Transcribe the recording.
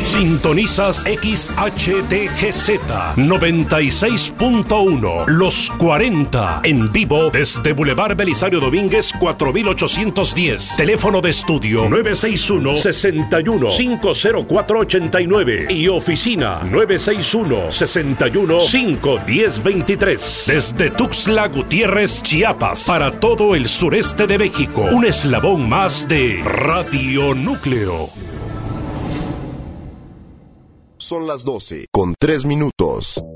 Sintonizas XHTGZ 96.1 Los 40 en vivo desde Boulevard Belisario Domínguez 4810. Teléfono de estudio 961-61-50489 y oficina 961-61-51023. Desde Tuxtla Gutiérrez, Chiapas, para todo el sureste de México. Un eslabón más de Radio Núcleo. Son las 12 con 3 minutos.